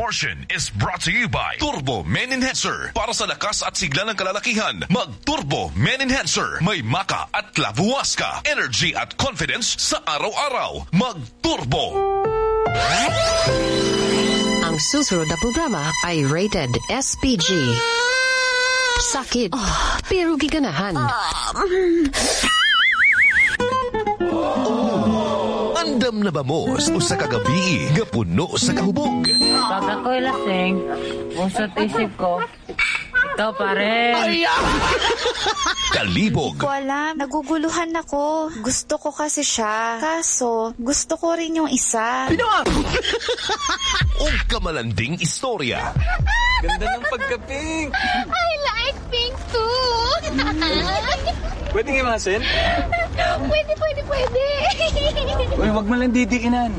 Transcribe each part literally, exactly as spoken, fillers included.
portion is brought to you by Turbo Men Enhancer. Para sa lakas at sigla ng kalalakihan, mag-Turbo Men Enhancer. May maka at labuwas ka. Energy at confidence sa araw-araw. Mag-Turbo. Ang susunod na programa ay rated S P G. Sakit, oh, pero giganahan. Andam na ba mo sa kagabi nga puno sa kahubog? Pag ako'y lasing, usot isip ko, ito pare. Kalibog. Hindi ko alam. Naguguluhan ako. Gusto ko kasi siya. Kaso, gusto ko rin yung isa. O kamalanding istorya. Ganda ng pagka-pink. I like pink too. Pwede ngimasin? Pwede, pwede, pwede. Uy, wag mo lang didikinan.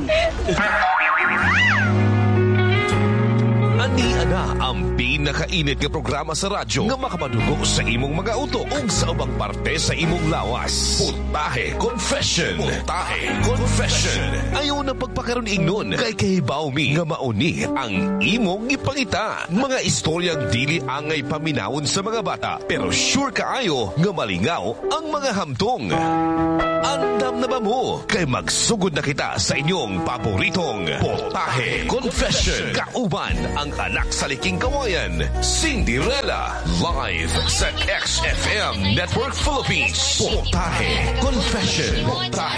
Ani ana ang pinakainit nga programa sa radyo nga makapadugo sa imong mga utok ug sa ubang parte sa imong lawas. Putahe Confession. Putahe Confession. Ayaw na pagpakaroon ingnon kay kahibaw mi nga mauni ang imong ipangita. Mga istoryang dili angay paminawon sa mga bata pero sure kaayo nga malingaw ang mga hamtong. Andam na ba mo? Kay magsugod na kita sa inyong paboritong Putahe Confession. Kauban ang anak sa liking kawayan, Cinderella. Live sa X F M Network Philippines. Putahe Confession. Putahe